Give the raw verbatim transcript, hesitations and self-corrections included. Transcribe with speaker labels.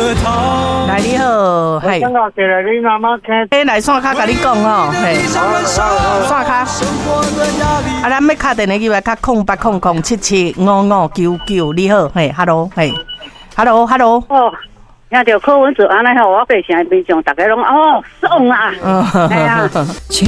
Speaker 1: 来你好，嘿，
Speaker 2: 刚好给了你妈妈看。
Speaker 1: 哎，来线卡甲你讲吼，嘿，线卡，啊，咱要敲电话机来卡空八空空七七五五九九，你好，嘿 ，hello， 嘿 ，hello，hello。
Speaker 3: 哦，听到柯文哲安尼吼，我白城民众大家拢哦爽啊，
Speaker 1: 嗯，
Speaker 3: 哎呀。